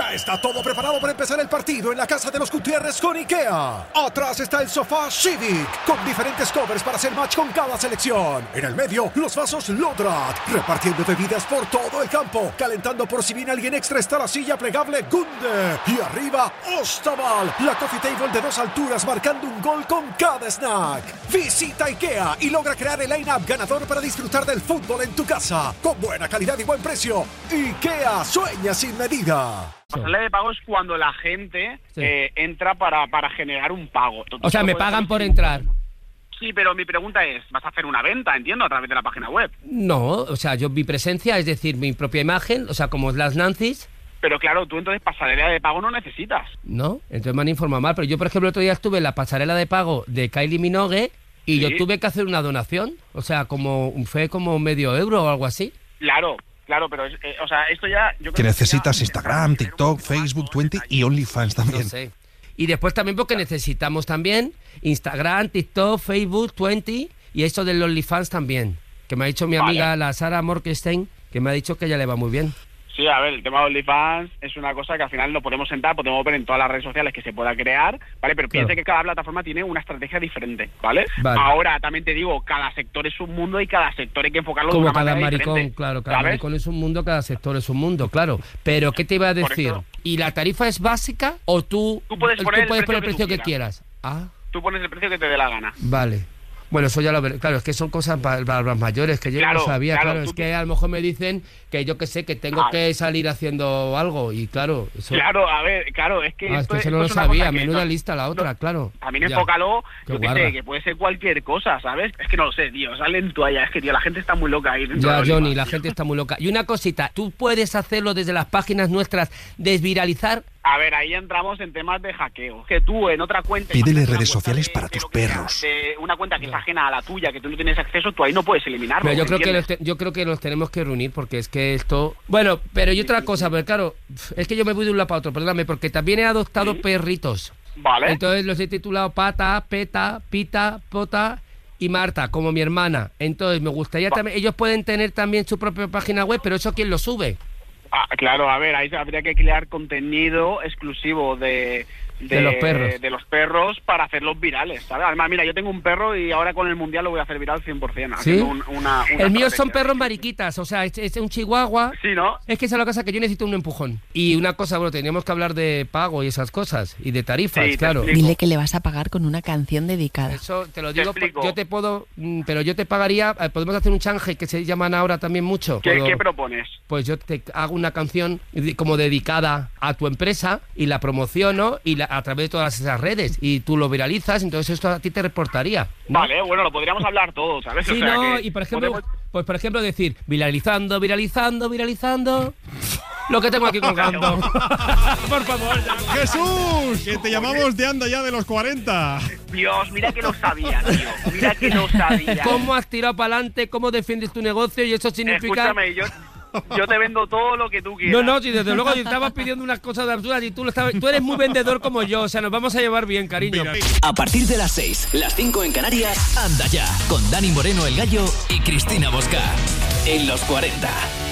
Ya está todo preparado para empezar el partido en la casa de los Gutiérrez con IKEA. Atrás está el sofá Civic, con diferentes covers para hacer match con cada selección. En el medio, los vasos Lodrat, repartiendo bebidas por todo el campo. Calentando por si viene alguien extra está la silla plegable Gunde. Y arriba, Ostaval, la coffee table de 2 alturas marcando un gol con cada snack. Visita IKEA y logra crear el line-up ganador para disfrutar del fútbol en tu casa. Con buena calidad y buen precio. IKEA, sueña sin medida. Pasarela de pago es cuando la gente entra para generar un pago. O sea, me pagan por entrar. Sí, pero mi pregunta es, ¿vas a hacer una venta, entiendo, a través de la página web? No, o sea, yo mi presencia, es decir, mi propia imagen, o sea, como las Nancy's. Pero claro, tú entonces pasarela de pago no necesitas. No, entonces me han informado mal, pero yo, por ejemplo, el otro día estuve en la pasarela de pago de Kylie Minogue y yo tuve que hacer una donación, o sea, fue como medio euro o algo así. Claro, pero o sea, esto ya... Yo creo que necesitas Instagram, TikTok, Facebook, 20 y OnlyFans también. No sé. Y después también porque necesitamos también Instagram, TikTok, Facebook, 20 y esto del OnlyFans también, que me ha dicho mi amiga, la Sara Morkenstein, que me ha dicho que ella le va muy bien. Sí, a ver, el tema de OnlyFans es una cosa que al final lo podemos sentar, podemos ver en todas las redes sociales que se pueda crear, ¿vale? Pero piensa que cada plataforma tiene una estrategia diferente, ¿vale? Ahora, también te digo, cada sector es un mundo y cada sector hay que enfocarlo de una manera diferente. Como cada maricón, claro, cada maricón es un mundo, cada sector es un mundo, claro. Pero, ¿qué te iba a decir? ¿Y la tarifa es básica o tú puedes poner el precio que quieras? Tú pones el precio que te dé la gana. Vale. Bueno, eso ya lo veré. Claro, es que son cosas para los mayores, que yo no sabía. Claro, es que a lo mejor me dicen que yo que sé, que tengo que salir haciendo algo. Y claro, eso... Claro, a ver, claro, es que... es que eso no lo sabía, menuda lista la otra, claro. También enfócalo, yo que sé, que puede ser cualquier cosa, ¿sabes? Es que no lo sé, tío, sale en toalla. Es que, tío, la gente está muy loca ahí. Ya, Johnny, la gente está muy loca. Y una cosita, ¿tú puedes hacerlo desde las páginas nuestras, desviralizar? A ver, ahí entramos en temas de hackeo. Que tú en otra cuenta... Pídele redes sociales para tus perros. Una cuenta que es ajena a la tuya, que tú no tienes acceso, tú ahí no puedes eliminarlo. Pero yo creo que los tenemos que reunir porque es que esto... Bueno, pero y otra cosa, pero claro, es que yo me voy de un lado para otro, perdóname, porque también he adoptado perritos. Vale. Entonces los he titulado Pata, Peta, Pita, Pota y Marta, como mi hermana. Entonces me gustaría también... Ellos pueden tener también su propia página web, pero ¿eso quién lo sube? Claro, a ver, ahí habría que crear contenido exclusivo de los perros para hacerlos virales, ¿sabes? Además, mira, yo tengo un perro y ahora con el Mundial lo voy a hacer viral 100%. ¿Sí? El mío son perros mariquitas, o sea, es un chihuahua. Sí, ¿no? Es que esa es la cosa que yo necesito un empujón. Y una cosa, bueno, teníamos que hablar de pago y esas cosas, y de tarifas, claro. Dile que le vas a pagar con una canción dedicada. Eso te lo digo, yo te puedo, pero yo te pagaría, podemos hacer un change que se llaman ahora también mucho. ¿Qué propones? Pues yo te hago una canción como dedicada a tu empresa y la promociono y a través de todas esas redes y tú lo viralizas, entonces esto a ti te reportaría, ¿no? Vale, bueno, lo podríamos hablar todo, ¿sabes? Sí, y por ejemplo, decir viralizando lo que tengo aquí colgando. Por favor. Jesús, que te llamamos de Anda Ya de los 40. Dios, mira que lo sabía, tío. Mira que lo sabía. ¿Cómo has tirado para adelante? ¿Cómo defiendes tu negocio? Y eso significa... Escúchame, yo te vendo todo lo que tú quieras. No, si desde luego yo estabas pidiendo unas cosas absurdas y tú eres muy vendedor como yo, o sea, nos vamos a llevar bien, cariño. A partir de las 6, las 5 en Canarias, Anda Ya, con Dani Moreno el Gallo y Cristina Bosca. En los 40.